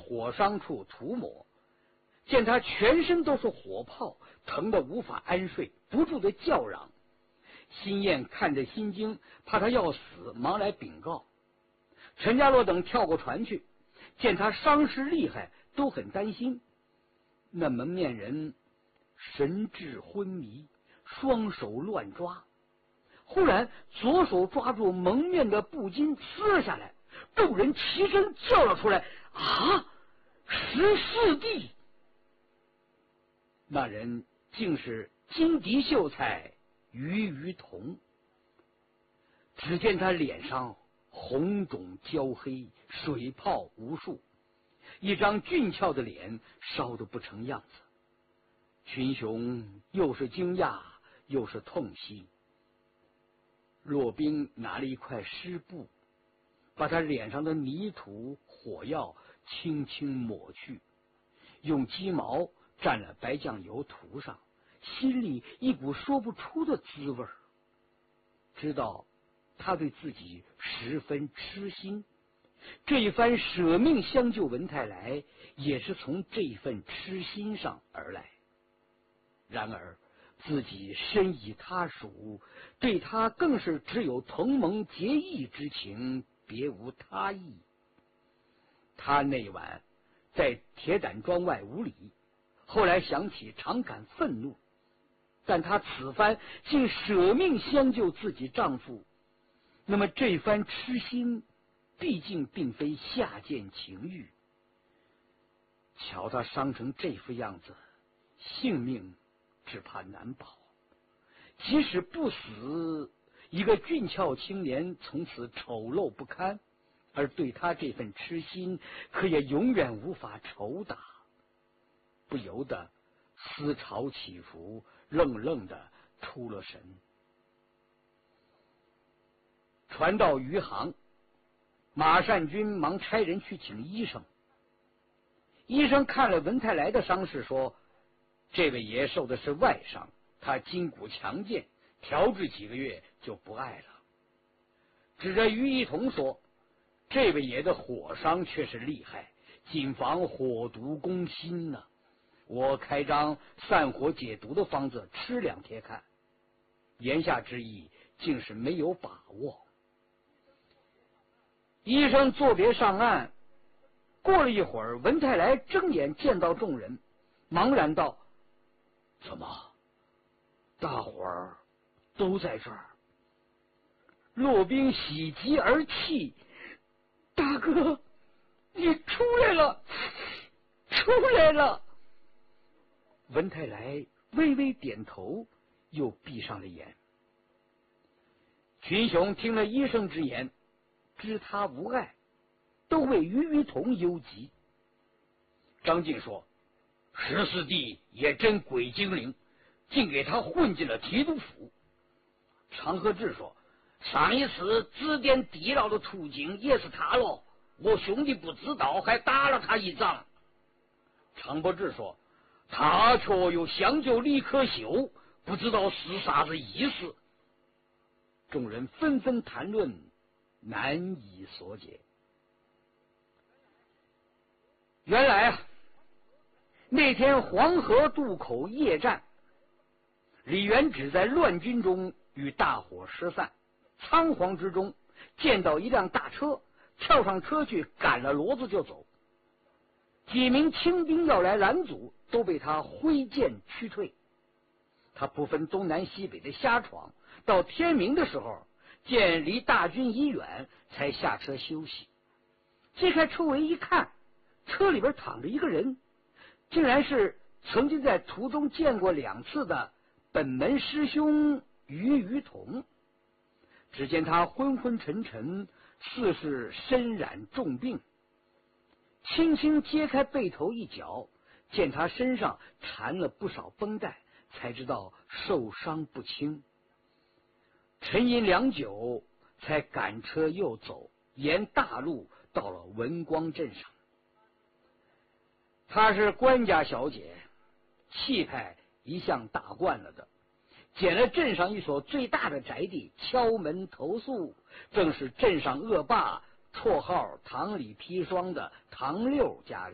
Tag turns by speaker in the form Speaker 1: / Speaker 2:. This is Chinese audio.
Speaker 1: 火伤处涂抹，见他全身都是火泡，疼得无法安睡，不住的叫嚷。辛燕看着心惊，怕他要死，忙来禀告。陈家洛等跳过船去，见他伤势厉害，都很担心。那蒙面人神志昏迷，双手乱抓，忽然左手抓住蒙面的布巾撕了下来，众人齐声叫了出来：“啊！14弟！”那人竟是金笛秀才于同。只见他脸上红肿焦黑，水泡无数，一张俊俏的脸烧得不成样子。群雄又是惊讶又是痛惜。骆宾拿了一块湿布，把他脸上的泥土火药轻轻抹去，用鸡毛蘸了白酱油涂上，心里一股说不出的滋味，知道他对自己十分痴心，这一番舍命相救文泰来，也是从这份痴心上而来。然而自己身已他属，对他更是只有同盟结义之情，别无他意。他那晚在铁胆庄外无礼，后来想起常感愤怒，但他此番竟舍命相救自己丈夫，那么这番痴心毕竟并非下贱情欲。瞧他伤成这副样子，性命只怕难保。即使不死，一个俊俏青年从此丑陋不堪，而对他这份痴心，可也永远无法酬答。不由得思潮起伏，愣愣的出了神。船到余杭，马善君忙差人去请医生。医生看了文泰来的伤势，说：“这位爷受的是外伤，他筋骨强健，调治几个月就不碍了。”指着于一同说：“这位爷的火伤却是厉害，谨防火毒攻心呢。我开张散火解毒的方子，吃2贴看。”言下之意，竟是没有把握。医生作别上岸，过了一会儿，文泰来睁眼见到众人，茫然道：“怎么，大伙儿都在这儿？”骆宾喜极而泣：“大哥，你出来了，出来了！”文泰来微微点头，又闭上了眼。群雄听了医生之言，知他无碍，都为于同忧急。张敬说：“14弟也真鬼精灵，竟给他混进了提督府。”常和志说：“上一次指点地牢的途径也是他喽，我兄弟不知道，还打了他一掌。”常伯志说：“他却又相救李可修，不知道是啥子意思。”众人纷纷谈论，难以所解。原来啊，那天黄河渡口夜战，李元只在乱军中与大伙失散，仓皇之中见到一辆大车，跳上车去赶了骡子就走。几名清兵要来拦阻，都被他挥剑驱退。他不分东南西北的瞎闯，到天明的时候，见离大军已远，才下车休息。揭开车围一看，车里边躺着一个人，竟然是曾经在途中见过2次的本门师兄于同。只见他昏昏沉沉，似是身染重病。轻轻揭开背头一角，见他身上缠了不少绷带，才知道受伤不轻。沉吟良久，才赶车又走，沿大路到了文光镇上。她是官家小姐，气派一向大惯了的，捡了镇上一所最大的宅地，敲门投宿，正是镇上恶霸，绰号唐李砒霜的唐六家里。